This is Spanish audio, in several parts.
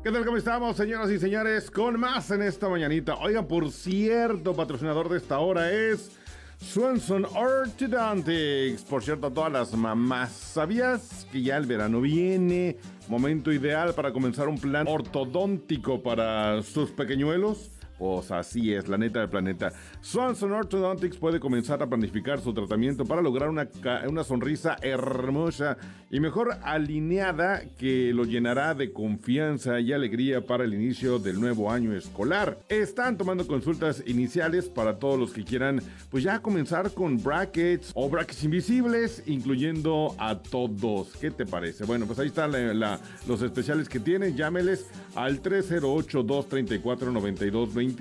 ¿Qué tal? ¿Cómo estamos, señoras y señores? Con más en esta mañanita. Oigan, por cierto, patrocinador de esta hora es Swanson Orthodontics. Por cierto, a todas las mamás, ¿sabías que ya el verano viene? Momento ideal para comenzar un plan ortodóntico para sus pequeñuelos. Pues así es, la neta del planeta. Swanson Orthodontics puede comenzar a planificar su tratamiento para lograr una sonrisa hermosa y mejor alineada que lo llenará de confianza y alegría para el inicio del nuevo año escolar. Están tomando consultas iniciales para todos los que quieran, pues ya comenzar con brackets o brackets invisibles, incluyendo a todos. ¿Qué te parece? Bueno, pues ahí están los especiales que tienen. Llámeles al 308-234-9226.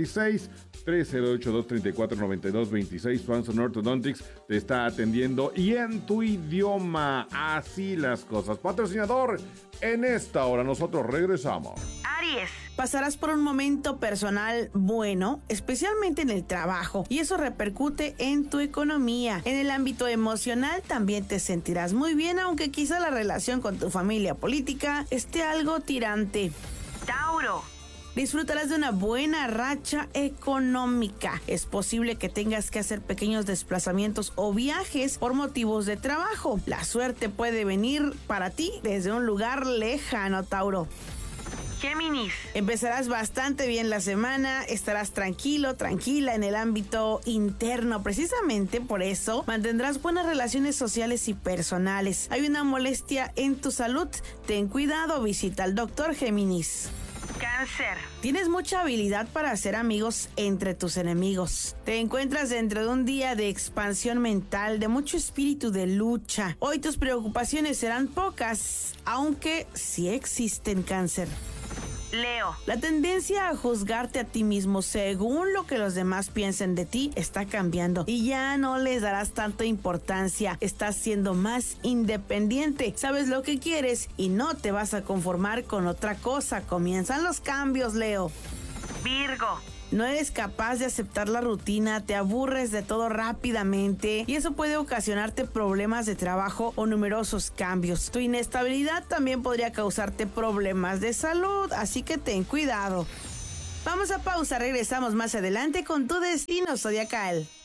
308-234-9226. Swanson Orthodontics te está atendiendo y en tu idioma. Así las cosas. Patrocinador, en esta hora nosotros regresamos. Aries, pasarás por un momento personal bueno, especialmente en el trabajo, y eso repercute en tu economía. En el ámbito emocional también te sentirás muy bien, aunque quizá la relación con tu familia política esté algo tirante. Tauro, disfrutarás de una buena racha económica. Es posible que tengas que hacer pequeños desplazamientos o viajes por motivos de trabajo. La suerte puede venir para ti desde un lugar lejano, Tauro. Géminis, empezarás bastante bien la semana, estarás tranquilo, tranquila en el ámbito interno. Precisamente por eso mantendrás buenas relaciones sociales y personales. Hay una molestia en tu salud, ten cuidado, visita al doctor, Géminis. Cáncer, tienes mucha habilidad para hacer amigos entre tus enemigos. Te encuentras dentro de un día de expansión mental, de mucho espíritu de lucha. Hoy tus preocupaciones serán pocas, aunque sí existen, Cáncer. Leo, la tendencia a juzgarte a ti mismo según lo que los demás piensen de ti está cambiando y ya no les darás tanta importancia. Estás siendo más independiente, sabes lo que quieres y no te vas a conformar con otra cosa. Comienzan los cambios, Leo. Virgo, no eres capaz de aceptar la rutina, te aburres de todo rápidamente y eso puede ocasionarte problemas de trabajo o numerosos cambios. Tu inestabilidad también podría causarte problemas de salud, así que ten cuidado. Vamos a pausa, regresamos más adelante con tu destino zodiacal.